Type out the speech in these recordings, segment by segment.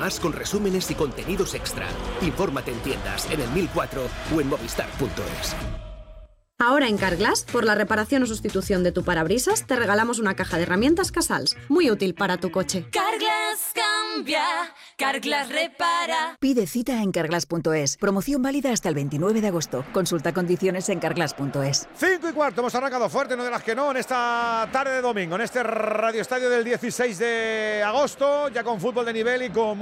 más con resúmenes y contenidos extra. Infórmate en tiendas, en el 1004 o en movistar.es. Ahora en Carglass, por la reparación o sustitución de tu parabrisas, te regalamos una caja de herramientas Casals, muy útil para tu coche. Carglass cambia, Carglass repara. Pide cita en carglass.es. Promoción válida hasta el 29 de agosto. Consulta condiciones en carglass.es. 5:15, hemos arrancado fuerte, no de las que no, en esta tarde de domingo, en este Radio Estadio del 16 de agosto, ya con fútbol de nivel y con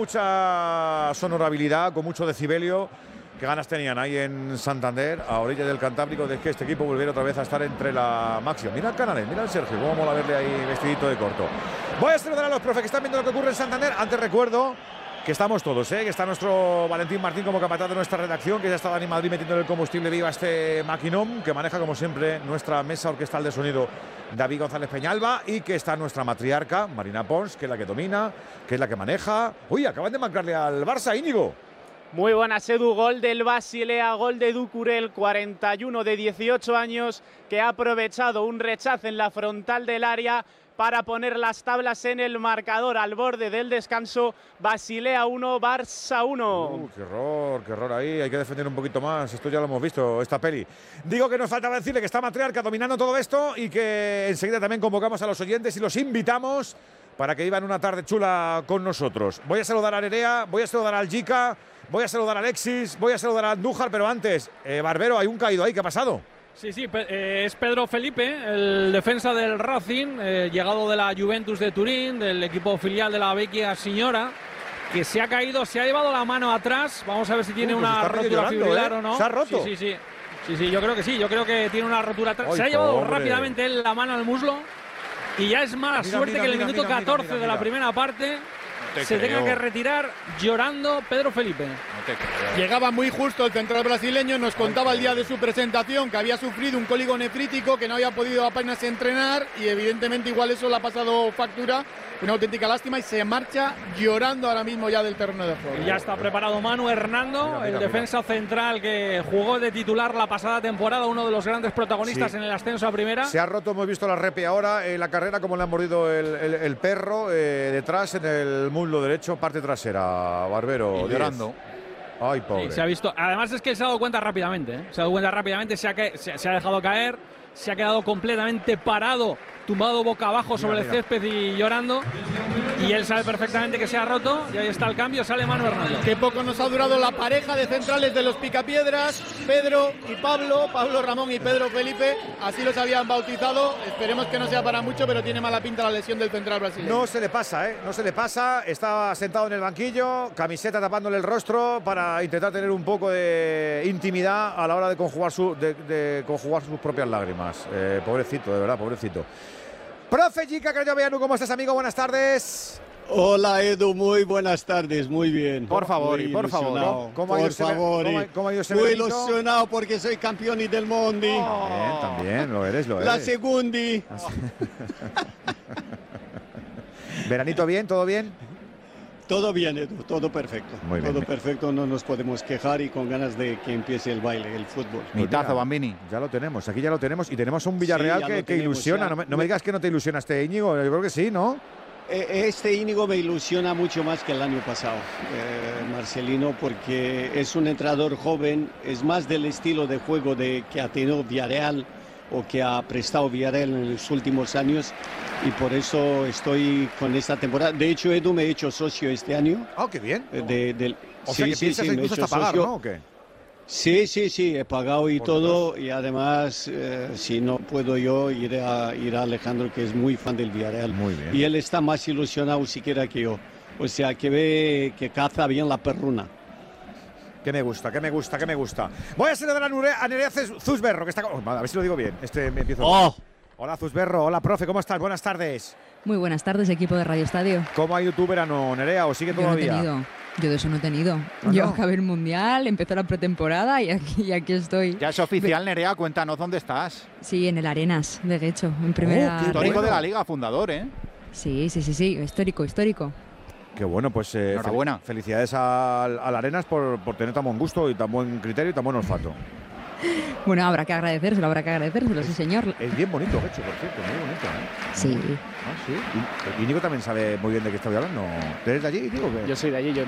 mucha sonorabilidad, con mucho decibelio. Qué ganas tenían ahí en Santander, a orilla del Cantábrico, de que este equipo volviera otra vez a estar entre la máxima. Mira el Canales, mira el Sergio, cómo mola verle ahí vestidito de corto. Voy a saludar a los profes que están viendo lo que ocurre en Santander. Antes recuerdo que estamos todos, que está nuestro Valentín Martín como capataz de nuestra redacción, que ya estaba en Madrid metiendo el combustible vivo a este maquinón, que maneja como siempre nuestra mesa orquestal de sonido David González Peñalba, y que está nuestra matriarca Marina Pons, que es la que domina, que es la que maneja. Uy, acaban de marcarle al Barça, Íñigo. Muy buenas, Edu. Gol del Basilea, gol de Ducurel, 41 de 18 años, que ha aprovechado un rechazo en la frontal del área para poner las tablas en el marcador al borde del descanso. Basilea 1, Barça 1. Qué horror ahí. Hay que defender un poquito más. Esto ya lo hemos visto, esta peli. Digo que nos faltaba decirle que está Matriarca dominando todo esto y que enseguida también convocamos a los oyentes y los invitamos para que vivan una tarde chula con nosotros. Voy a saludar a Nerea, voy a saludar al Jica, voy a saludar a Alexis, voy a saludar a Andújar, pero antes, Barbero, hay un caído ahí, ¿qué ha pasado? Sí, es Pedro Felipe, el defensa del Racing, llegado de la Juventus de Turín, del equipo filial de la Vecchia Signora, que se ha caído, se ha llevado la mano atrás. Vamos a ver si tiene una rotura fibrilar o no. ¿Se ha roto? Sí, yo creo que sí, yo creo que tiene una rotura atrás. Se ha llevado rápidamente él la mano al muslo y ya es mala suerte que en el minuto 14 de la primera parte se tenga que retirar llorando Pedro Felipe. Llegaba muy justo el central brasileño, nos contaba el día de su presentación que había sufrido un cólico nefrítico, que no había podido apenas entrenar y evidentemente igual eso le ha pasado factura. Una auténtica lástima y se marcha llorando ahora mismo ya del terreno de juego. Y ya está preparado Manu Hernando, el defensa central que jugó de titular la pasada temporada, uno de los grandes protagonistas en el ascenso a primera. Se ha roto, hemos visto la repe ahora en la carrera, como le ha mordido el perro detrás en el muslo derecho, parte trasera, Barbero. Llorando. Ay, pobre. Sí, se ha visto. Además es que se ha dado cuenta rápidamente. Se ha dado cuenta rápidamente, se ha dejado caer, se ha quedado completamente parado, tumbado boca abajo sobre el césped y llorando. Y él sabe perfectamente que se ha roto y ahí está el cambio, sale Manu Hernando. Qué poco nos ha durado la pareja de centrales de los Picapiedras, Pedro y Pablo Ramón y Pedro Felipe, así los habían bautizado. Esperemos que no sea para mucho, pero tiene mala pinta la lesión del central brasileño. No se le pasa, no se le pasa. Estaba sentado en el banquillo, camiseta tapándole el rostro para intentar tener un poco de intimidad a la hora de conjugar, conjugar sus propias lágrimas. Pobrecito, de verdad, pobrecito. Profe Jica Crayoveanu, ¿cómo estás, amigo? Buenas tardes. Hola, Edu, muy buenas tardes, muy bien. Por favor, muy y por favor. ¿no? ¿Cómo ha ido ese muy ilusionado porque soy campeón del mundo. También, lo eres. La segundi. ¿Veranito bien? ¿Todo bien? Todo bien, Edu, todo perfecto. Muy bien. Todo perfecto, no nos podemos quejar y con ganas de que empiece el baile, el fútbol. Mitazo, Bambini. Ya lo tenemos, aquí ya lo tenemos y tenemos un Villarreal que ilusiona. No me digas que no te ilusiona este Íñigo, yo creo que sí, ¿no? Este Íñigo me ilusiona mucho más que el año pasado, Marcelino, porque es un entrenador joven, es más del estilo de juego que ha tenido Villarreal o que ha prestado Villarreal en los últimos años y por eso estoy con esta temporada. De hecho, Edu, me he hecho socio este año. ¡Oh, qué bien! O sea, que piensas incluso hasta pagar, ¿no? ¿O qué? Sí, he pagado y todo, y además, si no puedo yo, iré a Alejandro, que es muy fan del Villarreal. Muy bien. Y él está más ilusionado siquiera que yo. O sea, que ve que caza bien la perruna. Que me gusta. Voy a saludar a Nerea Zusberro, que está... a ver si lo digo bien. Me empiezo. Hola, Zusberro. Hola, profe. ¿Cómo estás? Buenas tardes. Muy buenas tardes, equipo de Radio Estadio. ¿Cómo ha ido tu verano, Nerea? ¿O sigue todavía? Yo de eso no he tenido. Yo acabé el Mundial, empezó la pretemporada y aquí estoy. Ya es oficial, Nerea. Cuéntanos dónde estás. Sí, en el Arenas, de hecho, en primera. Histórico de la Liga, fundador, ¿eh? Sí. Histórico. Qué bueno, pues enhorabuena. Felicidades al Arenas por tener tan buen gusto y tan buen criterio y tan buen olfato. Bueno, habrá que agradecérselo, sí, señor. Es bien bonito, hecho, por cierto, muy bonito, ¿eh? Sí. ¿Sí? ¿Y Íñigo también sabe muy bien de qué estoy hablando? ¿Eres de allí, Íñigo? Yo soy de allí, yo